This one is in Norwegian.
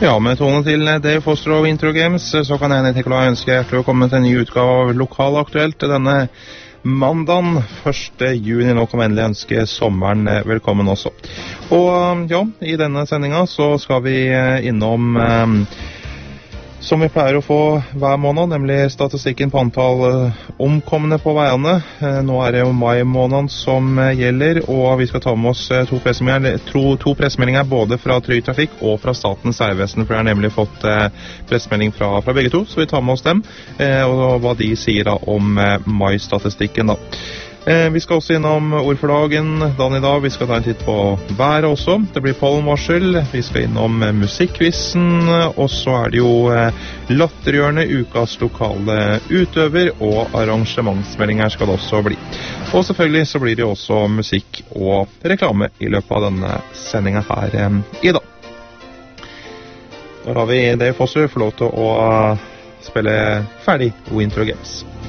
Ja, med tonen til Dave Foster og Intro Games, så kan jeg Nikolai ønske hjertelig velkommen til en ny utgave av Lokalaktuelt denne mandagen 1. juni. Nå kan jeg endelig ønske sommeren velkommen også. Og ja, i denne sendingen så skal vi innom som vi pleier å få hver måned, nemlig statistikken på antall omkomne på veiene. Nå det jo mai måneden som gjelder, og vi skal ta med oss to pressemeldinger både fra Trygg Trafikk og fra Statens Vegvesen, for vi har nemlig fått pressemelding fra begge to, så vi tar med oss dem, og hva de sier da om mai-statistikken da. Vi skal også innom ord for dagen i dag. Vi skal ta en titt på været også. Det blir pollenvarsel. Vi skal innom musikkquizen, og så det jo latterhjørnet, ukas lokale utøver, og arrangementsmeldinger skal det også bli. Og selvfølgelig så blir det også musikk og reklame i løpet av denne sendingen her i dag. Da lar vi Dave Foster få lov til å spille ferdig Intro Games.